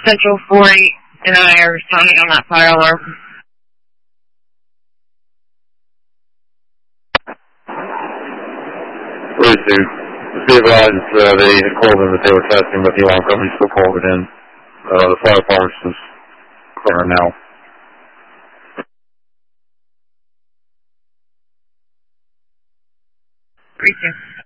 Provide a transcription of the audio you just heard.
Central 48 and I are sounding on that fire alarm. Please do. Be advised, they had called in that they were testing, but the alarm company still called it in. The fire department is clear now. Great,